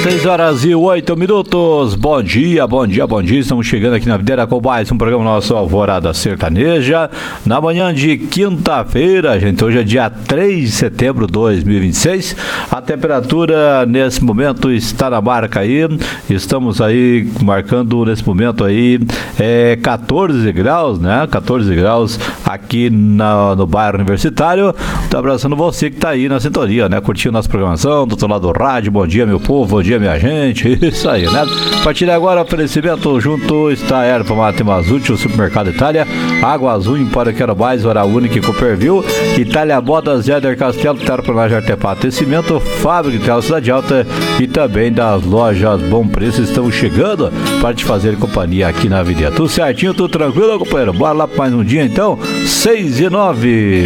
6h08. Bom dia, bom dia, bom dia. Estamos chegando aqui na Videira com mais um programa nosso Alvorada Sertaneja. Na manhã de quinta-feira, gente, hoje é dia 3 de setembro de 2026. A temperatura nesse momento está na marca aí. Estamos aí marcando nesse momento aí 14 graus, né? 14 graus aqui no bairro Universitário. Tô abraçando você que está aí na sintonia, né? Curtindo nossa programação, do outro lado do rádio. Bom dia, meu povo, bom dia, minha gente. Isso aí, né? A partir de agora, oferecimento junto está Erva Mate Mazute, o Supermercado Itália, Água Azul, Empório Quero Mais, Hora Única e Cooperville, Itália Bodas, Éder Castelo, Terplanagem Artefato e Cimento, Fábrica de Tela Cidade Alta e também das lojas Bom Preço estão chegando para te fazer companhia aqui na Avenida. Tudo certinho, tudo tranquilo, companheiro? Bora lá para mais um dia então? 6h09.